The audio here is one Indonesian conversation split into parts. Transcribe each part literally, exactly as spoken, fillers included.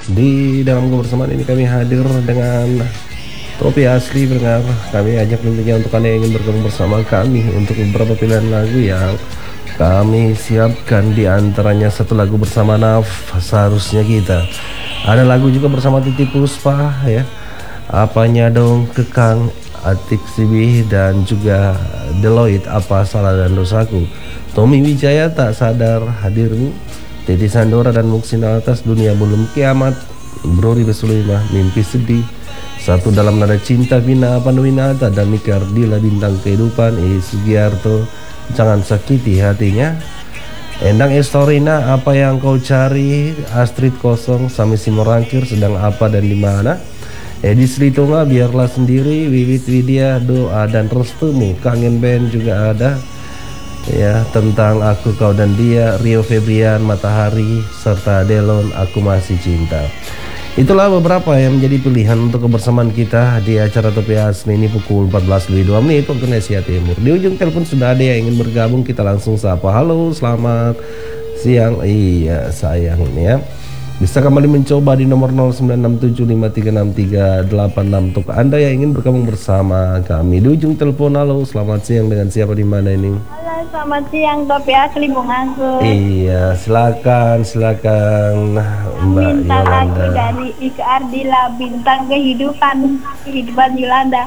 Di dalam kebersamaan ini kami hadir dengan Topi Asli pendengar. Kami ajak tentunya untuk Anda yang ingin bergabung bersama kami untuk beberapa pilihan lagu yang kami siapkan. Di antaranya satu lagu bersama Naf, Seharusnya Kita. Ada lagu juga bersama Titi Puspa ya, Apanya Dong, Kekang, Atik Sibi, dan juga Deloitte, Apa Salah dan Dosaku. Tommy Wijaya, Tak Sadar Hadirmu. Titi Sandora dan Muksin Atas, Dunia Belum Kiamat. Brori Besulimah, Mimpi Sedih. Satu Dalam Nada Cinta, Vina Panduwinata dan Mika Ardila, Bintang Kehidupan. E Sugiarto, Jangan Sakiti Hatinya. Endang Estorina, Apa Yang Kau Cari. Astrid Kosong, Sami Simorangkir, Sedang Apa dan Dimana. Edi Slitonga, Biarlah Sendiri. Wiwit Widya, Doa dan Restumu. Kangen Band juga ada ya, Tentang Aku Kau dan Dia. Rio Febrian, Matahari, serta Delon, Aku Masih Cinta. Itulah beberapa yang menjadi pilihan untuk kebersamaan kita di acara Topi Asli ini pukul empat belas lebih dua menit waktu Indonesia Timur. Di ujung telepon sudah ada yang ingin bergabung, kita langsung sapa. Halo, selamat siang. Iya sayang ini ya, bisa kembali mencoba di nomor nol sembilan enam tujuh lima tiga enam tiga delapan enam untuk Anda yang ingin bergabung bersama kami. Di ujung telepon, halo, selamat siang, dengan siapa di mana ini? Halo, selamat siang Topi Asli Bung Agus. Iya, silakan, silakan Mbak Minta Yolanda. lagu dari Ika Ardila, Bintang Kehidupan, Kehidupan Yolanda.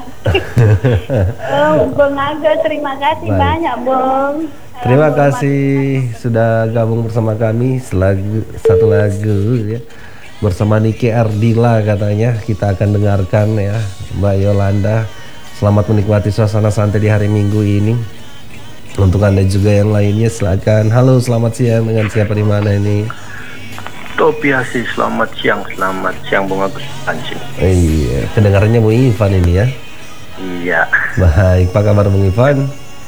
Oh, Bung Agus, terima kasih Baik. banyak, Bung. Terima kasih sudah gabung bersama kami. Selagu, satu lagu ya bersama Niki Ardila katanya kita akan dengarkan ya, Mbak Yolanda. Selamat menikmati suasana santai di hari Minggu ini. Untuk Anda juga yang lainnya silakan. Halo, selamat siang, dengan siapa di mana ini? Topi Asli, selamat siang, selamat siang Bung Agus Pancing. Iya, kedengarannya Bung Ivan ini ya. Iya. Baik, apa kabar Bung Ivan?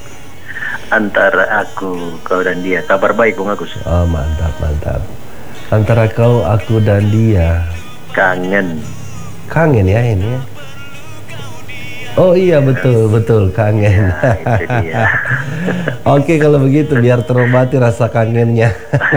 Antara Aku, Kau dan Dia. Kabar baik Bung Agus. Oh, mantap, mantap. Antara Kau, Aku dan Dia. Kangen. Kangen ya ini ya. Oh iya, betul, betul, kangen. Ya, itu dia. Oke, kalau begitu biar terobati rasa kangennya.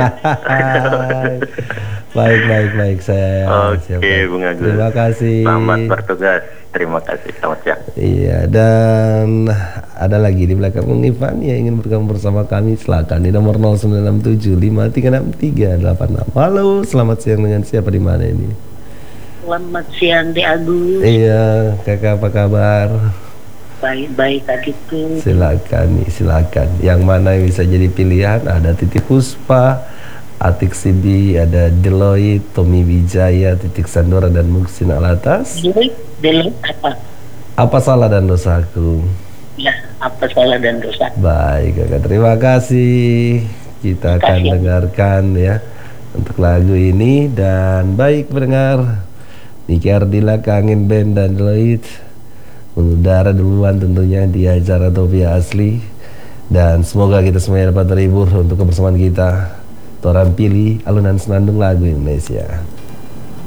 Baik, baik, baik, saya Oke, siapkan. Bung Agus. Terima kasih. Selamat bertugas. Terima kasih. Selamat siang. Iya, dan ada lagi di belakang Bung Ivan yang ingin bergabung bersama kami, silakan di nomor nol sembilan enam tujuh lima tiga enam tiga delapan enam. Halo, selamat siang, dengan siapa di mana ini? Selamat siang Di Agus. Iya, kakak apa kabar? Baik-baik adikku. Silakan nih, silakan. Yang mana yang bisa jadi pilihan? Ada Titi Puspa, Atik Sibi, ada Deloitte, Tommy Wijaya, Titik Sandora dan Muksin Alatas. Deloitte, Deloitte apa? Apa Salah dan Dosaku. Ya, Apa Salah dan Dosa. Baik kakak, terima kasih. Kita akan Terima kasih. dengarkan ya untuk lagu ini. Dan baik pendengar, Niki Ardila, Kangen Band dan Deloitte mengudara duluan tentunya di acara Topi Asli. Dan semoga kita semuanya dapat terhibur untuk kebersamaan kita. Toran pilih alunan senandung lagu Indonesia.